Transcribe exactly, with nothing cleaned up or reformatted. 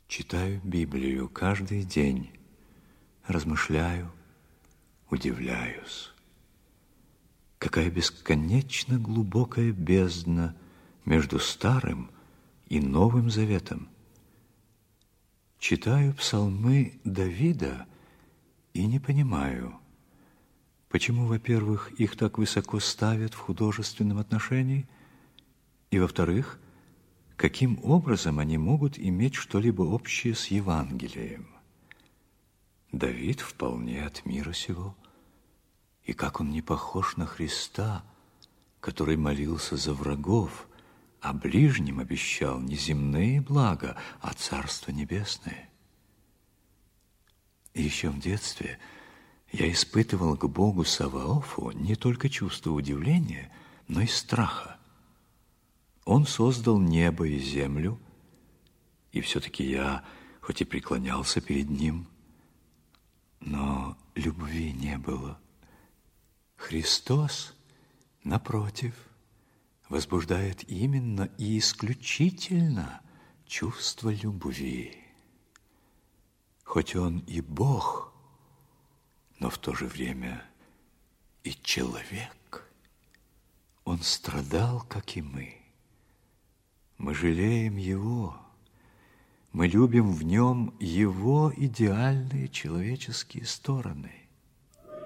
Читаю Библию каждый день, размышляю, удивляюсь. Какая бесконечно глубокая бездна между Старым и Новым Заветом. Читаю псалмы Давида и не понимаю, почему, во-первых, их так высоко ставят в художественном отношении, и, во-вторых, каким образом они могут иметь что-либо общее с Евангелием. Давид вполне от мира сего, и как он не похож на Христа, который молился за врагов, а ближним обещал не земные блага, а Царство Небесное. И еще в детстве я испытывал к Богу Саваофу не только чувство удивления, но и страха. Он создал небо и землю, и все-таки я, хоть и преклонялся перед ним, но любви не было. Христос, напротив, возбуждает именно и исключительно чувство любви. Хоть он и Бог, но в то же время и человек. Он страдал, как и мы. Мы жалеем Его, мы любим в Нем Его идеальные человеческие стороны.